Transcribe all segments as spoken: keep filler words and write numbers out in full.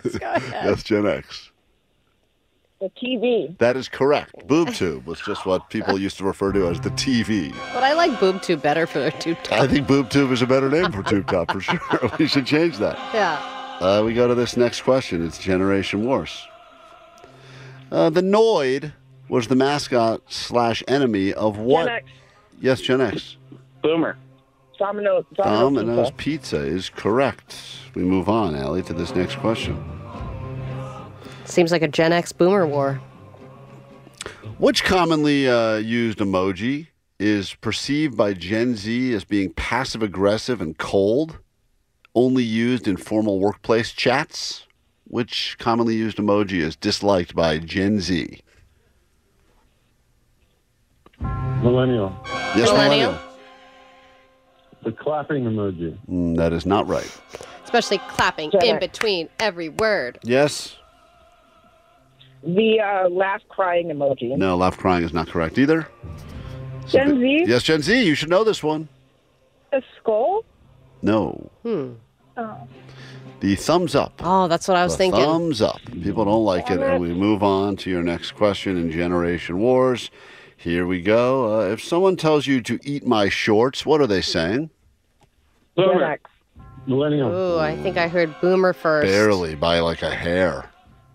Yes, go ahead. Yes, Gen X. The T V. That is correct. Boob tube was just what people used to refer to as the T V. But I like boob tube better for their tube top. I think boob tube is a better name for tube top for sure. We should change that. Yeah. Uh, we go to this next question. It's Generation Wars. Uh, the Noid was the mascot slash enemy of what? Gen X. Yes, Gen X. Boomer. Domino. Domino Domino's pizza. Pizza is correct. We move on, Allie, to this next question. Seems like a Gen X boomer war. Which commonly uh, used emoji is perceived by Gen Z as being passive-aggressive and cold, only used in formal workplace chats? Which commonly used emoji is disliked by Gen Z? Millennial. Yes, Millennial. millennial. The clapping emoji. Mm, that is not right. Especially clapping Gen in X. between every word. Yes? The uh, laugh crying emoji. No, laugh crying is not correct either. So Gen the- Z? Yes, Gen Z. You should know this one. A skull? No. Hmm. Oh. The thumbs up. Oh, that's what I was The thinking. thumbs up. People don't like it. And we move on to your next question in Generation Wars. Here we go. Uh, if someone tells you to eat my shorts, what are they saying? Gen Boomer. X. Millennial. Ooh, I think I heard boomer first. Barely, by like a hair.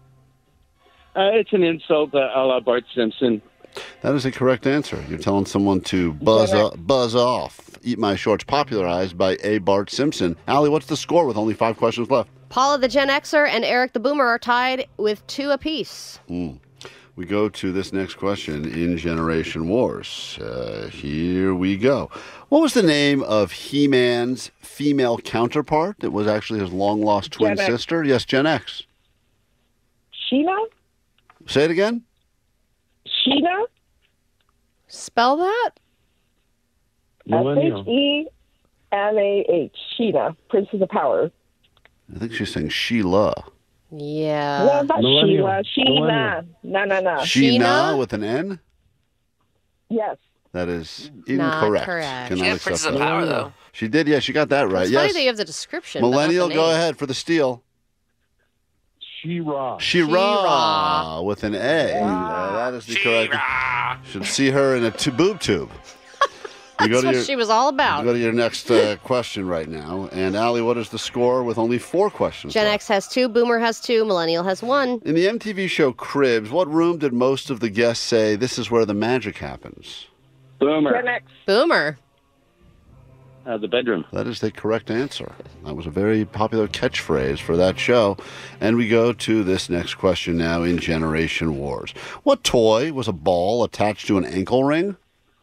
Uh, it's an insult uh, a la Bart Simpson. That is a correct answer. You're telling someone to buzz, o- buzz off. Eat my shorts, popularized by A. Bart Simpson. Allie, what's the score with only five questions left? Paula the Gen Xer and Eric the Boomer are tied with two apiece. Mm. We go to this next question in Generation Wars. Uh, here we go. What was the name of He-Man's female counterpart that was actually his long-lost twin Gen X. sister? Yes, Gen X. Sheena? Say it again. Sheena? Spell that? Millennial. S H E N A H. Sheena. Princess of Power. I think she's saying Sheila. Yeah. What about Millennial. Sheila? Sheena. Millennial. No, no, no. Sheena Sheena? with an N? Yes. That is Not incorrect. correct. Cannot She had accept Princess of that. Power, though. She did, yeah, she got that right. It's yes. funny that you have the description. but not the Millennial, go name. ahead for the steal. She-Ra. She-Ra with an A. Uh, that is the correct. Should see her in a t- boob tube. We go That's to what your, she was all we about. go to your next uh, question right now. And Allie, what is the score with only four questions Gen left? X has two, Boomer has two, Millennial has one. In the M T V show Cribs, what room did most of the guests say, this is where the magic happens? Boomer. Gen X. Boomer. Uh, the bedroom. That is the correct answer. That was a very popular catchphrase for that show. And we go to this next question now in Generation Wars. What toy was a ball attached to an ankle ring?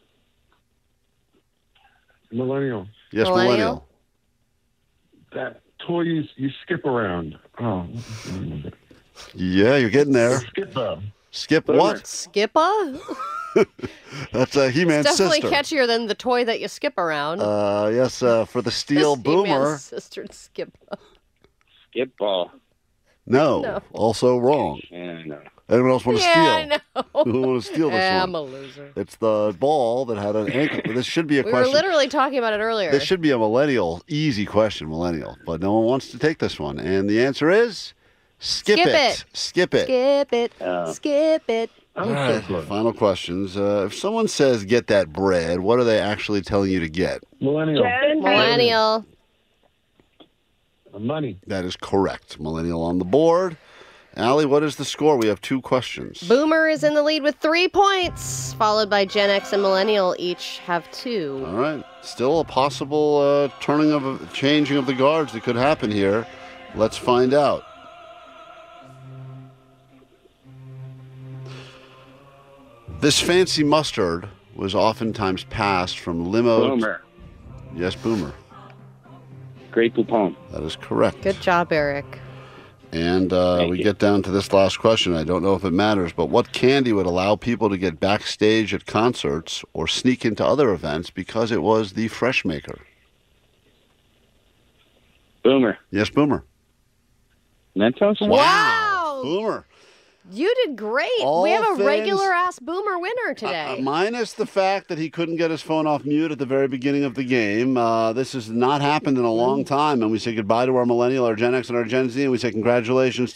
Millennial. Yes, Millennial. millennial. That toy you, you skip around. Oh. Yeah, you're getting there. Skipper. Skip Boomer. what? Skippa? That's uh, He-Man's Definitely sister. catchier than the toy that you skip around. Uh, yes, uh, for the steel This boomer. He-Man's sister Skippa. Skip ball. No, No. also wrong. Yeah, no. Anyone else want to Yeah, steal? I know. Who want to steal this Yeah, one? I'm a loser. It's the ball that had an ankle. This should be a We were question. literally talking about it earlier. This should be a millennial, easy question, millennial. But no one wants to take this one. And the answer is skip, Skip it. it. Skip it. Skip it. Uh, Skip it. I'm All a right, skipper. final questions. Uh, if someone says get that bread, what are they actually telling you to get? Millennial. Gen X. Millennial. Uh, Money. That is correct. Millennial on the board. Allie, what is the score? We have two questions. Boomer is in the lead with three points, followed by Gen X and Millennial each have two. All right. Still a possible uh, turning of changing of the guards that could happen here. Let's find out. This fancy mustard was oftentimes passed from limo. Boomer. Yes, Boomer. Great Poupon. That is correct. Good job, Eric. And uh, Thank we you. get down to this last question. I don't know if it matters, but what candy would allow people to get backstage at concerts or sneak into other events because it was the fresh maker? Boomer. Yes, Boomer. Mentos? Wow. Boomer. You did great. All we have a things- regular ass Boomer winner today. Uh, minus the fact that he couldn't get his phone off mute at the very beginning of the game. Uh, this has not happened in a long time, and we say goodbye to our millennial, our Gen X, and our Gen Z, and we say congratulations